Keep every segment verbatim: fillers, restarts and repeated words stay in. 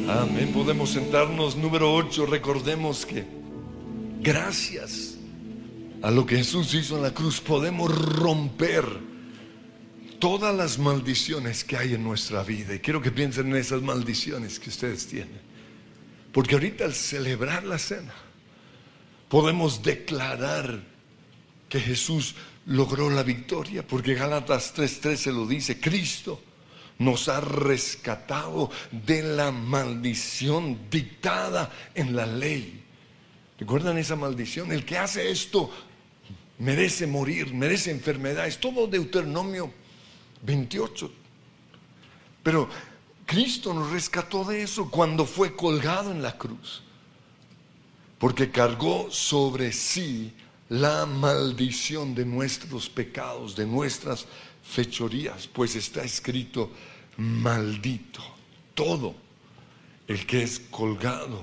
Amén. Podemos sentarnos. Número ocho. Recordemos que gracias a lo que Jesús hizo en la cruz podemos romper todas las maldiciones que hay en nuestra vida. Y quiero que piensen en esas maldiciones que ustedes tienen, porque ahorita al celebrar la cena podemos declarar que Jesús logró la victoria, porque Gálatas tres trece lo dice: Cristo nos ha rescatado de la maldición dictada en la ley. ¿Recuerdan esa maldición? El que hace esto merece morir, merece enfermedades. Todo Deuteronomio veintiocho. Pero Cristo nos rescató de eso cuando fue colgado en la cruz, porque cargó sobre sí la maldición de nuestros pecados, de nuestras fechorías, pues está escrito: maldito todo el que es colgado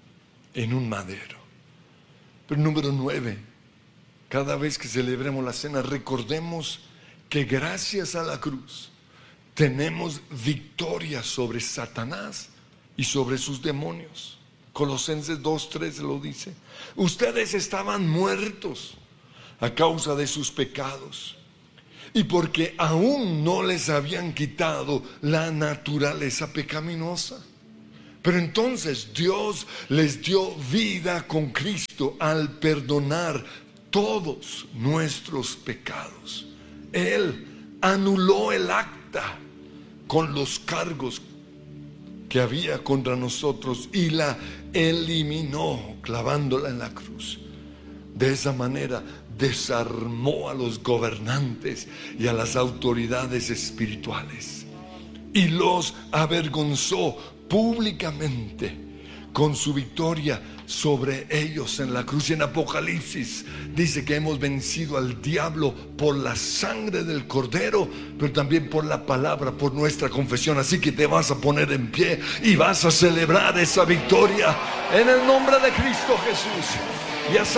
en un madero. Pero número nueve, cada vez que celebremos la cena, recordemos que gracias a la cruz tenemos victoria sobre Satanás y sobre sus demonios. Colosenses dos trece lo dice: ustedes estaban muertos a causa de sus pecados y porque aún no les habían quitado la naturaleza pecaminosa. Pero entonces Dios les dio vida con Cristo al perdonar todos nuestros pecados. Él anuló el acta con los cargos que había contra nosotros y la eliminó clavándola en la cruz. De esa manera desarmó a los gobernantes y a las autoridades espirituales y los avergonzó públicamente con su victoria sobre ellos en la cruz. Y en Apocalipsis dice que hemos vencido al diablo por la sangre del Cordero, pero también por la palabra, por nuestra confesión. Así que te vas a poner en pie y vas a celebrar esa victoria en el nombre de Cristo Jesús. Ya